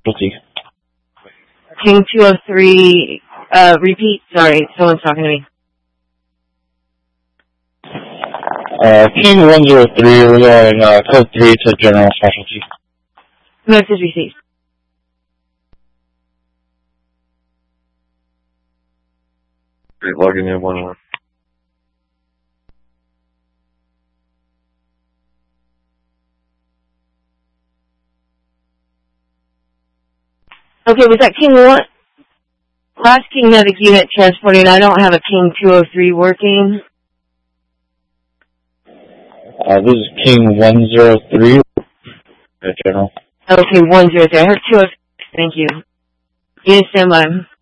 specialty. King 203, repeat, sorry, someone's talking to me. King 103, we're going code 3 to general specialty. Message received. Great, logging in 1-1. Okay, was that King 1? Last King Medic unit transporting. I don't have a King 203 working. This is King 103. General. Okay, 103. I heard 203. Thank you. Unit standby.